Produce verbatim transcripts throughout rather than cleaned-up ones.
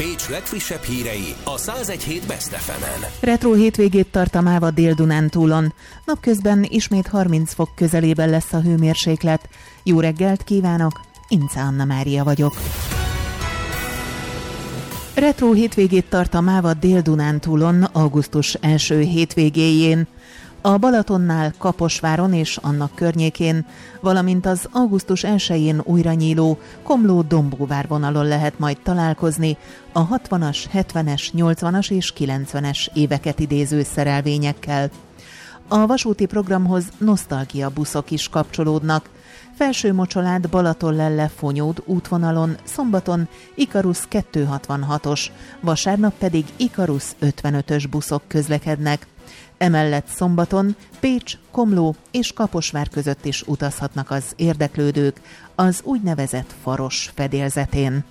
Pécs legfrissebb hírei a száz egy hét Best ef emen. Retro hétvégét tart a Máva Dél-Dunántúlon. Napközben ismét harminc fok közelében lesz a hőmérséklet. Jó reggelt kívánok, Ince Anna Mária vagyok. Retro hétvégét tart a Máva Dél-Dunántúlon augusztus első hétvégéjén. A Balatonnál, Kaposváron és annak környékén, valamint az augusztus elsején újra nyíló Komló-Dombóvár vonalon lehet majd találkozni a hatvanas, hetvenes, nyolcvanas és kilencvenes éveket idéző szerelvényekkel. A vasúti programhoz nosztalgia buszok is kapcsolódnak. Felsőmocsolád Balatonlelle-Fonyód útvonalon szombaton Ikarusz kétszázhatvanhatos, vasárnap pedig Ikarusz ötvenötös buszok közlekednek. Emellett szombaton Pécs, Komló és Kaposvár között is utazhatnak az érdeklődők az úgynevezett Faros fedélzetén.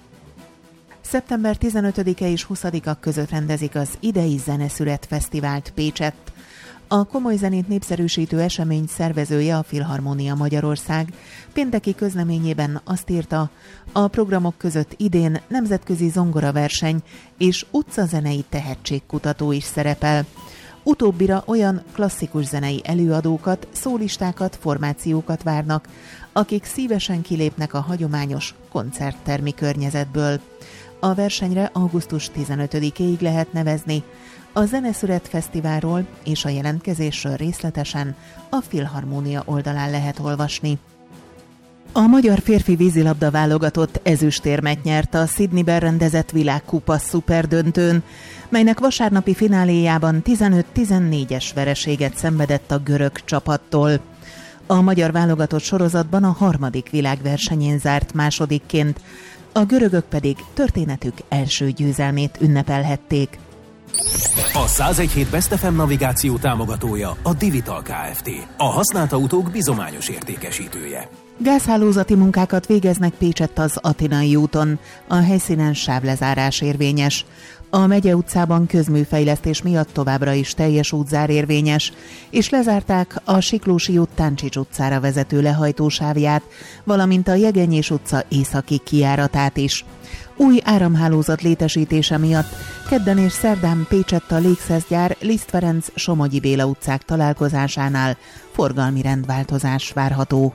szeptember tizenötödike és huszadika között rendezik az idei Zeneszület Fesztivált Pécsett. A komoly zenét népszerűsítő esemény szervezője a Filharmónia Magyarország pénteki közleményében azt írta, a programok között idén nemzetközi zongoraverseny és utcazenei tehetségkutató is szerepel. Utóbbira olyan klasszikus zenei előadókat, szólistákat, formációkat várnak, akik szívesen kilépnek a hagyományos koncerttermi környezetből. A versenyre augusztus tizenötödikéig lehet nevezni. A Zeneszület Fesztiválról és a jelentkezésről részletesen a Filharmónia oldalán lehet olvasni. A magyar férfi vízilabda válogatott ezüstérmet nyert a Sydneyben rendezett világkupa szuperdöntőn, melynek vasárnapi fináléjában tizenöt-tizennégyes vereséget szenvedett a görög csapattól. A magyar válogatott sorozatban a harmadik világversenyén zárt másodikként, a görögök pedig történetük első győzelmét ünnepelhették. A száz egy hét Best ef em navigáció támogatója a Divital Kft. A használt autók bizományos értékesítője. Gázhálózati munkákat végeznek Pécsett az Athinai úton. A helyszínen sávlezárás érvényes. A Megye utcában közműfejlesztés miatt továbbra is teljes útzár érvényes, és lezárták a Siklósi út Táncsics utcára vezető lehajtósávját, valamint a Jegenyés utca északi kijáratát is. Új áramhálózat létesítése miatt kedden és szerdán Pécsett a Lékszeszgyár Liszt Ferenc Somogyi Béla utcák találkozásánál forgalmi rendváltozás várható.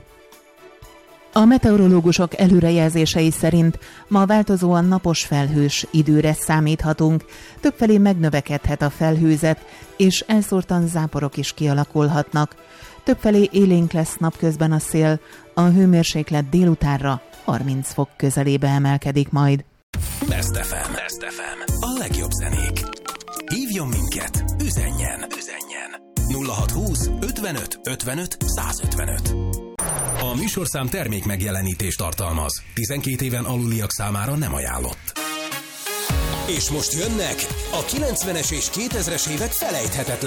A meteorológusok előrejelzései szerint ma változóan napos felhős időre számíthatunk, többfelé megnövekedhet a felhőzet, és elszórtan záporok is kialakulhatnak. Többfelé élénk lesz napközben a szél, a hőmérséklet délutánra harminc fok közelébe emelkedik majd. Best ef em. Best ef em. A legjobb zenék. Hívjon minket, üzenjen, üzenjen. nulla hat húsz ötvenöt ötvenöt százötvenöt. A műsorszám termék megjelenítést tartalmaz. tizenkét éven aluliak számára nem ajánlott. És most jönnek a kilencvenes és kétezres évek felejthetetlen